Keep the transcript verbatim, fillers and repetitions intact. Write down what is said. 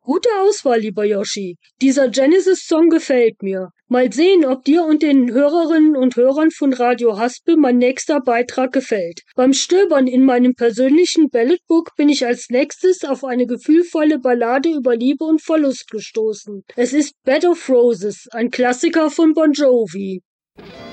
Gute Auswahl, lieber Yoshi. Dieser Genesis-Song gefällt mir. Mal sehen, ob dir und den Hörerinnen und Hörern von Radio Haspel mein nächster Beitrag gefällt. Beim Stöbern in meinem persönlichen Balladbook bin ich als nächstes auf eine gefühlvolle Ballade über Liebe und Verlust gestoßen. Es ist Bed of Roses, ein Klassiker von Bon Jovi.